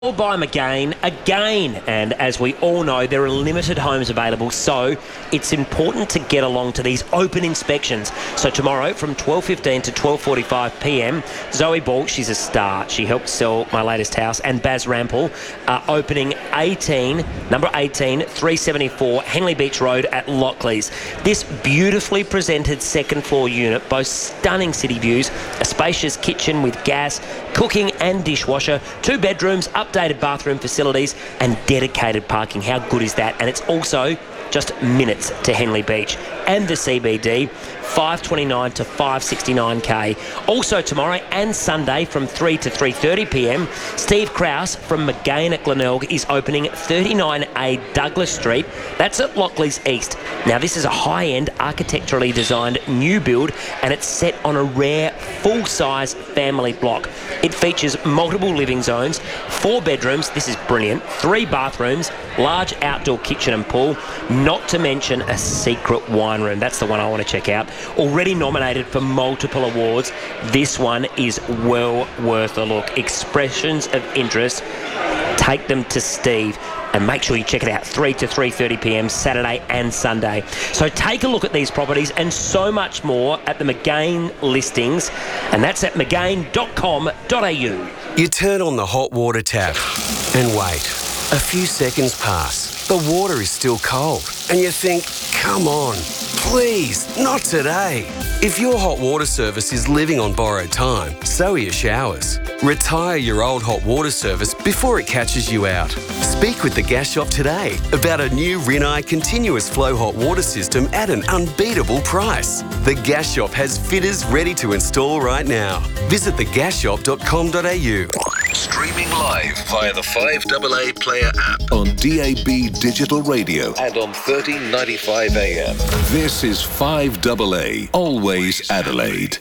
Or buy them again, and as we all know, there are limited homes available, so it's important to get along to these open inspections. So tomorrow from 12:15 to 12:45pm, Zoe Ball, she's a star. She helped sell my latest house, and Baz Rampel are opening number 18, 374 Henley Beach Road at Lockleys. This beautifully presented second floor unit boasts stunning city views, a spacious kitchen with gas, cooking and dishwasher, 2 bedrooms, updated bathroom facilities and dedicated parking. How good is that? And it's also just minutes to Henley Beach and the CBD, 529 to 569k. Also tomorrow and Sunday from 3 to 3:30pm, Steve Krause from McGain at Glenelg is opening 39A Douglas Street. That's at Lockleys East. Now this is a high-end architecturally designed new build and it's set on a rare full-size family block. It features multiple living zones, 4 bedrooms, this is brilliant, 3 bathrooms, large outdoor kitchen and pool, not to mention a secret wine room. That's the one I want to check out. Already nominated for multiple awards, this one is well worth a look. Expressions of interest, take them to Steve. And make sure you check it out, 3 to 3:30pm, Saturday and Sunday. So take a look at these properties and so much more at the McGain listings, and that's at mcgain.com.au. You turn on the hot water tap and wait. A few seconds pass. The water is still cold, and you think, come on, please, not today. If your hot water service is living on borrowed time, so are your showers. Retire your old hot water service before it catches you out. Speak with the Gas Shop today about a new Rinnai continuous flow hot water system at an unbeatable price. The Gas Shop has fitters ready to install right now. Visit thegasshop.com.au. Streaming live via the 5AA Player app on DAB Digital Radio and on 1395 AM. This is 5AA, always Adelaide.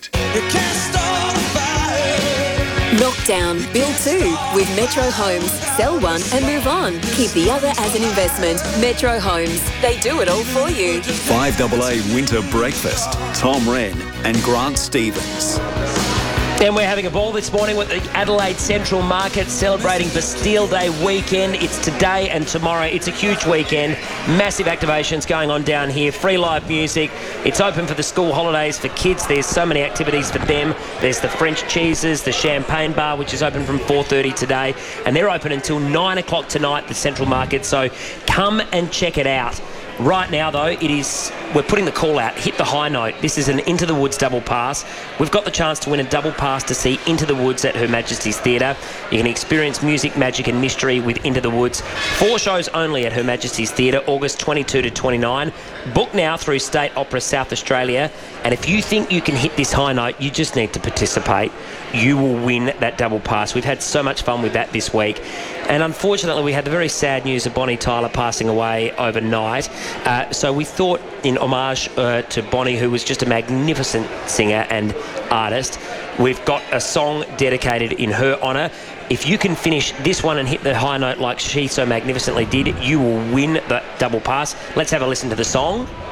Knockdown, build 2 with Metro Homes. Sell one and move on. Keep the other as an investment. Metro Homes. They do it all for you. 5AA Winter Breakfast. Tom Wren and Grant Stevens. And we're having a ball this morning with the Adelaide Central Market celebrating Bastille Day weekend. It's today and tomorrow. It's a huge weekend. Massive activations going on down here. Free live music. It's open for the school holidays for kids. There's so many activities for them. There's the French cheeses, the champagne bar, which is open from 4:30 today. And they're open until 9 o'clock tonight, the Central Market. So come and check it out. Right now, though, we're putting the call out. Hit the high note. This is an Into the Woods double pass. We've got the chance to win a double pass to see Into the Woods at Her Majesty's Theatre. You can experience music, magic and mystery with Into the Woods. 4 shows only at Her Majesty's Theatre, August 22 to 29. Book now through State Opera South Australia. And if you think you can hit this high note, you just need to participate. You will win that double pass. We've had so much fun with that this week. And unfortunately, we had the very sad news of Bonnie Tyler passing away overnight. So we thought, in homage to Bonnie, who was just a magnificent singer and artist, we've got a song dedicated in her honour. If you can finish this one and hit the high note like she so magnificently did, you will win the double pass. Let's have a listen to the song.